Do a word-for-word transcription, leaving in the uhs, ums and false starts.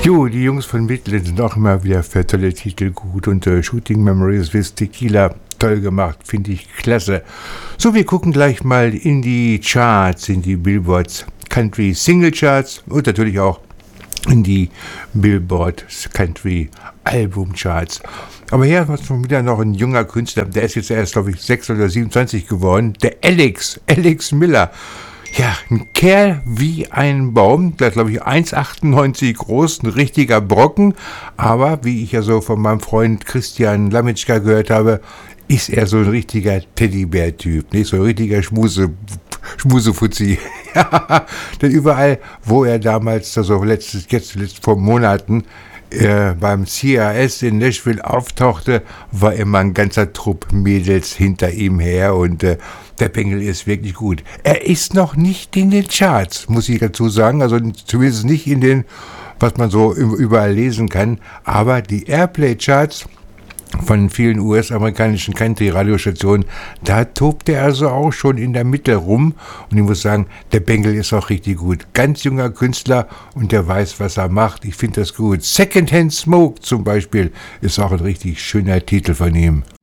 Jo, die Jungs von Midland sind auch immer wieder für tolle Titel gut und äh, Shooting Memories with Tequila, toll gemacht, finde ich klasse. So, wir gucken gleich mal in die Charts, in die Billboards Country Single Charts und natürlich auch in die Billboard Country Album Charts. Aber hier haben wir schon wieder noch ein junger Künstler, der ist jetzt erst, glaube ich, sechs oder siebenundzwanzig geworden, der Alex, Alex Miller. Ja, ein Kerl wie ein Baum, der ist, glaube ich, eins Komma achtundneunzig groß, ein richtiger Brocken, aber wie ich ja so von meinem Freund Christian Lamitschka gehört habe, ist er so ein richtiger Teddybär-Typ, nicht so ein richtiger Schmuse, Schmusefuzzi. Ja, denn überall, wo er damals, also letztes, jetzt, letzt, vor Monaten, äh, beim C A S in Nashville auftauchte, war immer ein ganzer Trupp Mädels hinter ihm her und äh, der Bengel ist wirklich gut. Er ist noch nicht in den Charts, muss ich dazu sagen, also zumindest nicht in den, was man so überall lesen kann, aber die Airplay-Charts von vielen U S-amerikanischen Country-Radiostationen, da tobt er also auch schon in der Mitte rum und ich muss sagen, der Bengel ist auch richtig gut. Ganz junger Künstler und der weiß, was er macht. Ich finde das gut. Secondhand Smoke zum Beispiel ist auch ein richtig schöner Titel von ihm.